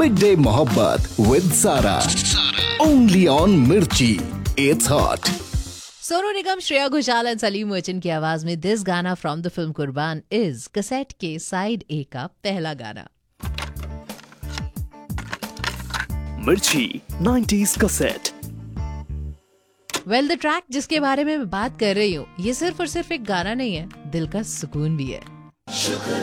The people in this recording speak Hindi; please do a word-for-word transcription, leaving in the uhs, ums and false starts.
मिड डे मोहब्बत विद सारा, ओनली ऑन मिर्ची, इट्स हॉट। सोनू निगम, श्रेया घोषाल और सलीम मर्चेंट की आवाज में दिस गाना फ्रॉम द फिल्म कुर्बान इज कैसेट के साइड ए का पहला गाना। मिर्ची nineties cassette. Well the track जिसके बारे में मैं बात कर रही हूँ, ये सिर्फ और सिर्फ एक गाना नहीं है, दिल का सुकून भी है।